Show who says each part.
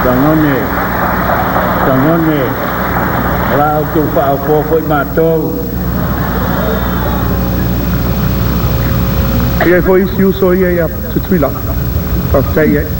Speaker 1: Tangone, lao tu whao pōpoi mātou.
Speaker 2: Ia foi si uso ia tutuila. Pas tai